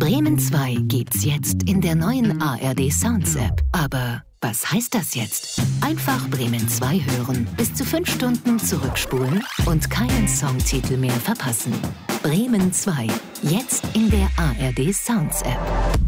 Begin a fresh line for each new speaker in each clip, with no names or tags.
Bremen 2 gibt's jetzt in der neuen ARD Sounds App. Aber was heißt das jetzt? Einfach Bremen 2 hören, bis zu 5 Stunden zurückspulen und keinen Songtitel mehr verpassen. Bremen 2, jetzt in der ARD Sounds App.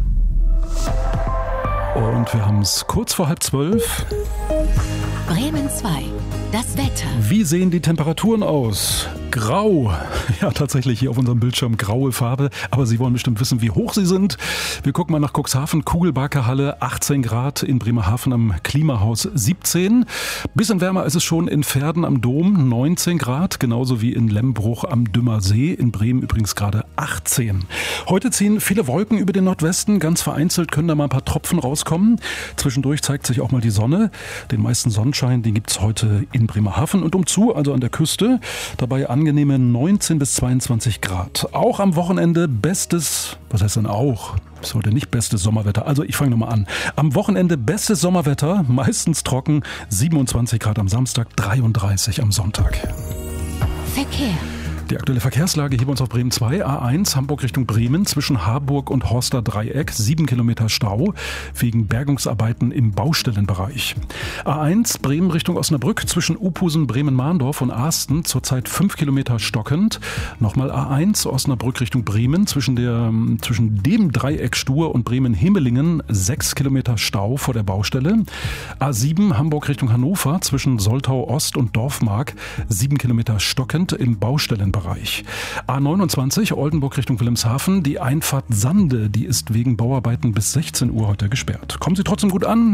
Und wir haben es kurz vor 11:30.
Bremen 2, das Wetter.
Wie sehen die Temperaturen aus? Grau. Ja, tatsächlich hier auf unserem Bildschirm graue Farbe. Aber Sie wollen bestimmt wissen, wie hoch sie sind. Wir gucken mal nach Cuxhaven, Kugelbarker Halle, 18 Grad. In Bremerhaven am Klimahaus 17. Bisschen wärmer ist es schon in Verden am Dom, 19 Grad. Genauso wie in Lembruch am Dümmer See. In Bremen übrigens gerade 18. Heute ziehen viele Wolken über den Nordwesten. Ganz vereinzelt können da mal ein paar Tropfen rauskommen. Zwischendurch zeigt sich auch mal die Sonne. Den meisten Sonnenschein, den gibt es heute in Bremerhaven und umzu, also an der Küste. Dabei angenehme 19 bis 22 Grad. Auch am Wochenende bestes, was heißt denn auch? Es heute nicht bestes Sommerwetter. Also ich fange nochmal an. Am Wochenende bestes Sommerwetter, meistens trocken, 27 Grad am Samstag, 33 am Sonntag.
Verkehr.
Die aktuelle Verkehrslage hier bei uns auf Bremen 2, A1 Hamburg Richtung Bremen zwischen Harburg und Horster Dreieck, 7 Kilometer Stau wegen Bergungsarbeiten im Baustellenbereich. A1 Bremen Richtung Osnabrück zwischen Uphusen, Bremen-Mahndorf und Aasten zurzeit 5 Kilometer stockend. Nochmal A1 Osnabrück Richtung Bremen zwischen dem Dreieck Stur und Bremen-Himmelingen 6 Kilometer Stau vor der Baustelle. A7 Hamburg Richtung Hannover zwischen Soltau Ost und Dorfmark 7 Kilometer stockend im Baustellenbereich. A29 Oldenburg Richtung Wilhelmshaven, die Einfahrt Sande, die ist wegen Bauarbeiten bis 16 Uhr heute gesperrt. Kommen Sie trotzdem gut an.